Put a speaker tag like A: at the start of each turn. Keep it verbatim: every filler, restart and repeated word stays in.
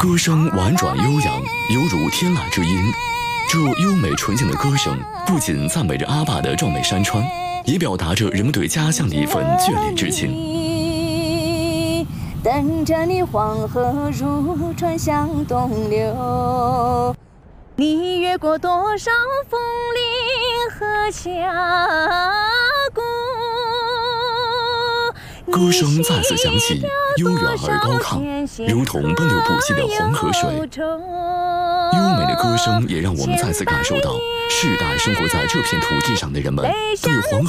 A: 歌声婉转悠扬，犹如天籁之音。这优美纯净的歌声，不仅赞美着阿坝的壮美山川，也表达着人们对家乡的一份眷恋之情。
B: 等着你，黄河入川向东流。你越过多少风林和峡谷？
A: 歌声再次响起，悠远而高亢，如同奔流不息的黄河水。优美的歌声也让我们再次感受到世代生活在这片土地上的人们对黄河